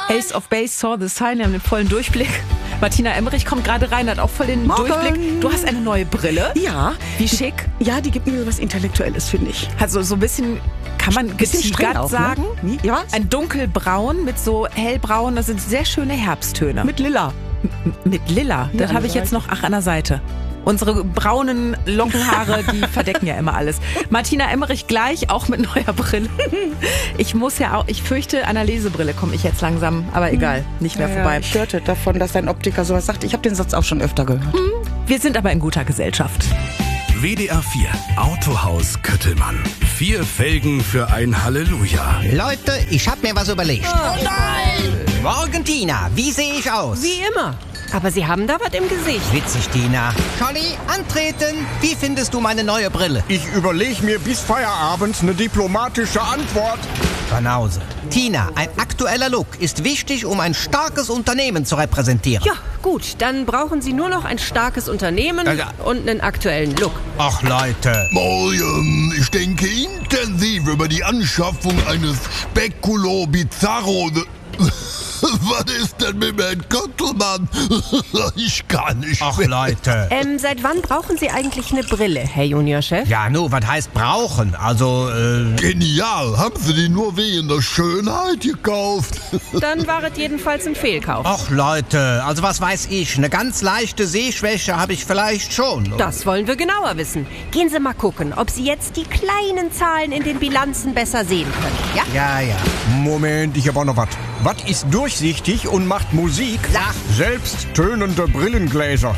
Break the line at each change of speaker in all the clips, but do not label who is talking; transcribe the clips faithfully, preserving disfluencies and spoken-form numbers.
Ace of Base saw the sign, wir haben den vollen Durchblick. Martina Emmerich kommt gerade rein, hat auch voll den
Morgen.
Durchblick. Du hast eine neue Brille.
Ja.
Wie schick.
Ja, die gibt mir was Intellektuelles, finde ich.
Also so ein bisschen, kann man
Bisschen streng
getigert
auch, ne?
sagen.
Wie? Ja, was?
Ein dunkelbraun mit so hellbraun, das sind sehr schöne Herbsttöne.
Mit Lila.
M- mit Lila,
Ja,
das
an
habe
der
ich jetzt
Seite.
noch, ach, an der Seite. Unsere braunen Lockenhaare, die verdecken ja immer alles. Martina Emmerich gleich, auch mit neuer Brille. Ich muss ja auch, ich fürchte, an der Lesebrille komme ich jetzt langsam, aber egal, nicht mehr
Ja,
vorbei.
ich hörte davon, dass dein Optiker sowas sagt. Ich habe den Satz auch schon öfter gehört.
Wir sind aber in guter Gesellschaft.
W D R vier Autohaus Köttelmann. Vier Felgen für ein Halleluja.
Leute, ich hab mir was überlegt. Oh nein! Morgen, Tina. Wie sehe ich aus?
Wie immer. Aber Sie haben da was im Gesicht.
Witzig, Tina. Conny, antreten. Wie findest du meine neue Brille?
Ich überlege mir bis Feierabend eine diplomatische Antwort.
Banause. Tina, ein aktueller Look ist wichtig, um ein starkes Unternehmen zu repräsentieren.
Ja, gut. Dann brauchen Sie nur noch ein starkes Unternehmen
Ja, ja.
und einen aktuellen Look.
Ach, Leute.
Morgen, ich denke intensiv über die Anschaffung eines Speculo Bizarro. Was ist denn mit Herrn Köttelmann? Ich kann nicht
Ach,
mehr.
Leute.
Ähm, seit wann brauchen Sie eigentlich eine Brille, Herr Juniorchef?
Ja, nu, was heißt brauchen? Also, äh...
Genial, haben Sie die nur wegen der Schönheit gekauft?
Dann war es jedenfalls ein Fehlkauf.
Ach, Leute. Also, was weiß ich. Eine ganz leichte Sehschwäche habe ich vielleicht schon.
Das wollen wir genauer wissen. Gehen Sie mal gucken, ob Sie jetzt die kleinen Zahlen in den Bilanzen besser sehen können. Ja?
Ja, ja.
Moment, ich habe auch noch was. Was ist durchsichtig und macht Musik?
Sag.
Selbst tönende Brillengläser.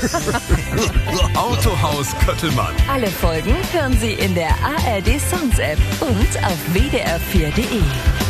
Autohaus Köttelmann.
Alle Folgen hören Sie in der A R D Songs App und auf w d r vier punkt d e.